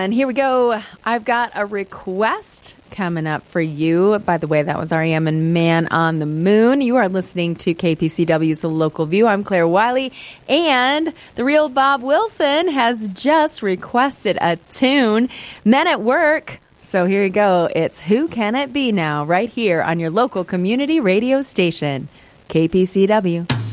And here we go. I've got a request coming up for you. By the way, that was REM and Man on the Moon. You are listening to KPCW's The Local View. I'm Claire Wiley, and the real Bob Wilson has just requested a tune, Men at Work. So here you go. It's Who Can It Be Now, right here on your local community radio station, KPCW.